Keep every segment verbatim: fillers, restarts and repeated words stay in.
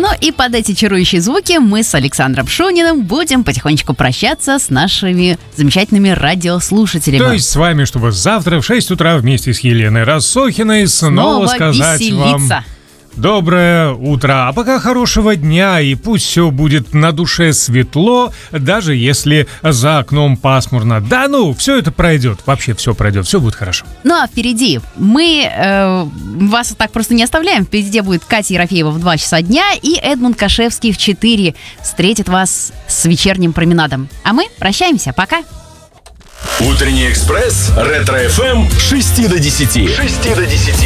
и под эти чарующие звуки мы с Александром Шуниным будем потихонечку прощаться с нашими замечательными радиослушателями. То есть с вами, чтобы завтра в шесть утра вместе с Еленой Рассохиной снова, снова сказать веселиться. вам доброе утро. А пока хорошего дня, и пусть все будет на душе светло, даже если за окном пасмурно. Да ну, все это пройдет, вообще все пройдет, все будет хорошо. Ну а впереди мы э, вас так просто не оставляем. Впереди будет Катя Ерофеева в два часа дня и Эдмунд Кашевский в четыре встретит вас с вечерним променадом. А мы прощаемся, пока. Утренний экспресс, Ретро-эф эм, с шести до десяти. с шести до десяти.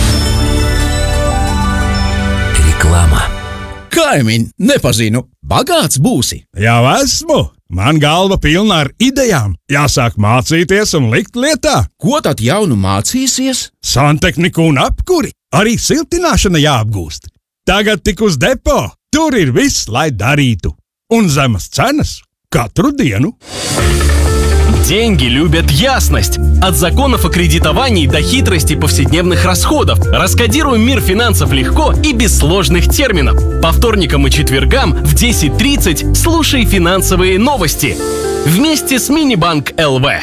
Reklāma. Kaimiņ, nepazinu, bagāts būsi. Jau esmu. Man galva pilna ar idejām. Jāsāk mācīties un likt lietā. Ko tad jaunu mācīsies? Santehniku un apkuri. Arī siltināšana jāapgūst. Tagad tik uz depo. Tur ir viss, lai darītu. Un zemas cenas katru dienu. Деньги любят ясность. От законов о кредитовании до хитрости повседневных расходов. Раскодируем мир финансов легко и без сложных терминов. По вторникам и четвергам в десять тридцать слушай финансовые новости. Вместе с Минибанк эл вэ.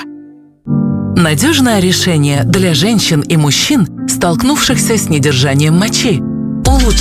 Надежное решение для женщин и мужчин, столкнувшихся с недержанием мочи. Улучши